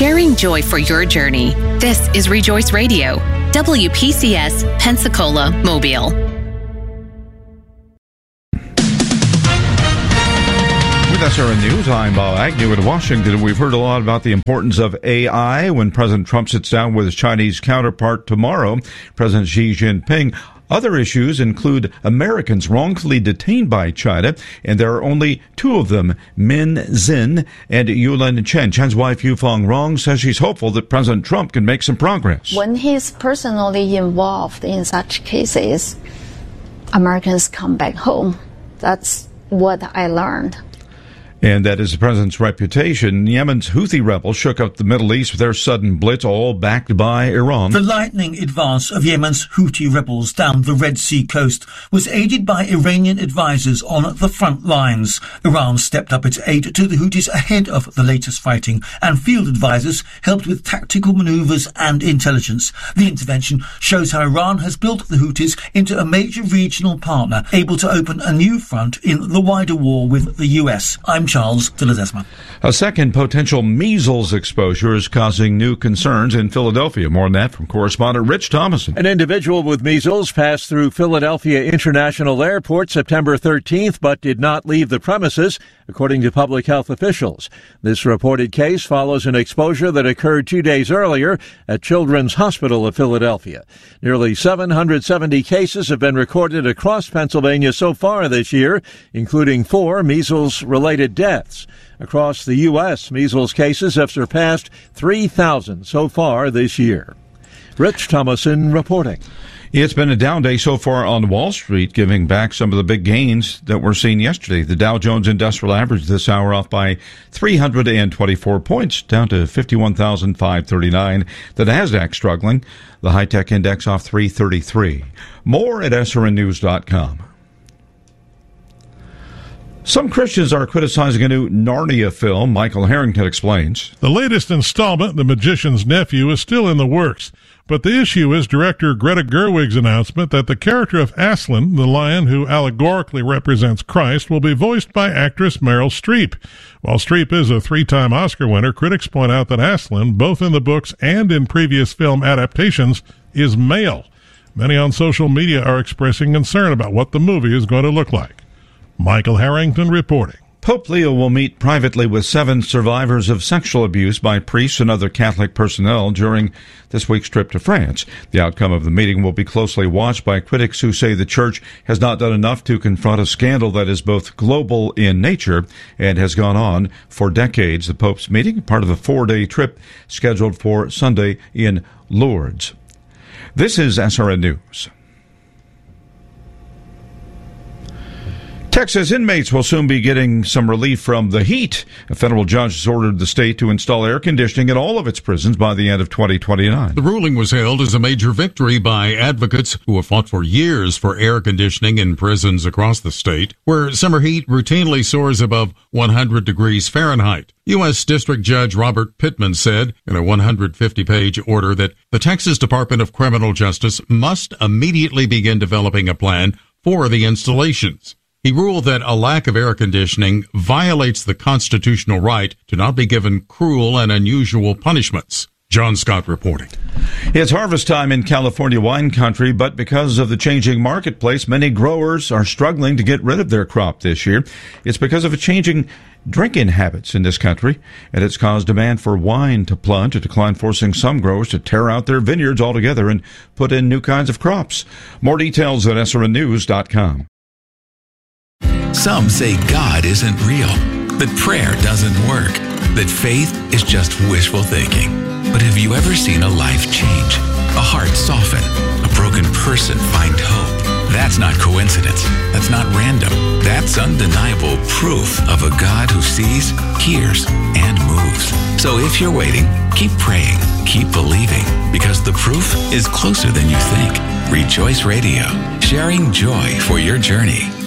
sharing joy for your journey. This is Rejoice Radio, WPCS, Pensacola, Mobile. With SRN News, I'm Bob Agnew in Washington. We've heard a lot about the importance of AI when President Trump sits down with his Chinese counterpart tomorrow, President Xi Jinping. Other issues include Americans wrongfully detained by China, and there are only two of them, Min Zin and Yulin Chen. Chen's wife, Yufeng Rong, says she's hopeful that President Trump can make some progress. When he's personally involved in such cases, Americans come back home. That's what I learned. And that is the president's reputation. Yemen's Houthi rebels shook up the Middle East with their sudden blitz, all backed by Iran. The lightning advance of Yemen's Houthi rebels down the Red Sea coast was aided by Iranian advisors on the front lines. Iran stepped up its aid to the Houthis ahead of the latest fighting, and field advisors helped with tactical maneuvers and intelligence. The intervention shows how Iran has built the Houthis into a major regional partner, able to open a new front in the wider war with the US. I'm Charles de Ledesma. A second potential measles exposure is causing new concerns in Philadelphia. More on that from correspondent Rich Thomason. An individual with measles passed through Philadelphia International Airport September 13th, but did not leave the premises, according to public health officials. This reported case follows an exposure that occurred 2 days earlier at Children's Hospital of Philadelphia. Nearly 770 cases have been recorded across Pennsylvania so far this year, including 4 measles-related deaths. Across the U.S., measles cases have surpassed 3,000 so far this year. Rich Thomason reporting. It's been a down day so far on Wall Street, giving back some of the big gains that were seen yesterday. The Dow Jones Industrial Average this hour off by 324 points, down to 51,539. The Nasdaq struggling. The high-tech index off 333. More at srnnews.com. Some Christians are criticizing a new Narnia film. Michael Harrington explains. The latest installment, The Magician's Nephew, is still in the works. But the issue is director Greta Gerwig's announcement that the character of Aslan, the lion who allegorically represents Christ, will be voiced by actress Meryl Streep. While Streep is a 3-time Oscar winner, critics point out that Aslan, both in the books and in previous film adaptations, is male. Many on social media are expressing concern about what the movie is going to look like. Michael Harrington reporting. Pope Leo will meet privately with 7 survivors of sexual abuse by priests and other Catholic personnel during this week's trip to France. The outcome of the meeting will be closely watched by critics who say the Church has not done enough to confront a scandal that is both global in nature and has gone on for decades. The Pope's meeting, part of a 4-day trip scheduled for Sunday in Lourdes. This is SRN News. Texas inmates will soon be getting some relief from the heat. A federal judge has ordered the state to install air conditioning in all of its prisons by the end of 2029. The ruling was hailed as a major victory by advocates who have fought for years for air conditioning in prisons across the state, where summer heat routinely soars above 100 degrees Fahrenheit. U.S. District Judge Robert Pittman said in a 150-page order that the Texas Department of Criminal Justice must immediately begin developing a plan for the installations. He ruled that a lack of air conditioning violates the constitutional right to not be given cruel and unusual punishments. John Scott reporting. It's harvest time in California wine country, but because of the changing marketplace, many growers are struggling to get rid of their crop this year. It's because of a changing drinking habits in this country, and it's caused demand for wine to plunge, a decline forcing some growers to tear out their vineyards altogether and put in new kinds of crops. More details at srnnews.com. Some say God isn't real, that prayer doesn't work, that faith is just wishful thinking. But have you ever seen a life change? A heart soften? A broken person find hope? That's not coincidence. That's not random. That's undeniable proof of a God who sees, hears, and moves. So if you're waiting, keep praying, keep believing, because the proof is closer than you think. Rejoice Radio, sharing joy for your journey.